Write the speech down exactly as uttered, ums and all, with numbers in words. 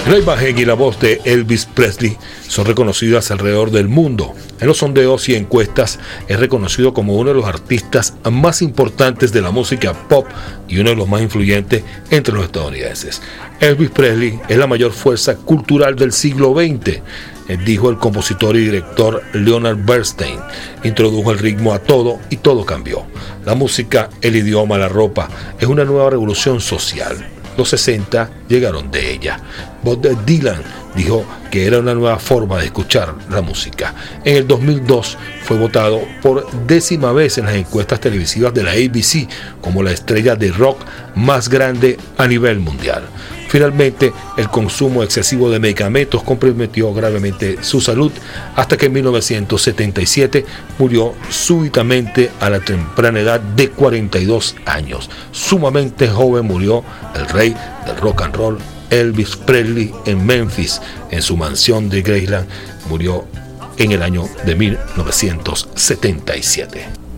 La imagen y la voz de Elvis Presley son reconocidas alrededor del mundo. En los sondeos y encuestas es reconocido como uno de los artistas más importantes de la música pop y uno de los más influyentes entre los estadounidenses. Elvis Presley es la mayor fuerza cultural del siglo veinte, dijo el compositor y director Leonard Bernstein. Introdujo el ritmo a todo y todo cambió. La música, el idioma, la ropa, es una nueva revolución social. Los sesenta llegaron de ella. Bob Dylan dijo que era una nueva forma de escuchar la música. En el dos mil dos fue votado por décima vez en las encuestas televisivas de la A B C como la estrella de rock más grande a nivel mundial. Finalmente, el consumo excesivo de medicamentos comprometió gravemente su salud hasta que en mil novecientos setenta y siete murió súbitamente a la temprana edad de cuarenta y dos años. Sumamente joven murió el rey del rock and roll, Elvis Presley, en Memphis, en su mansión de Graceland. Murió en el año de mil novecientos setenta y siete.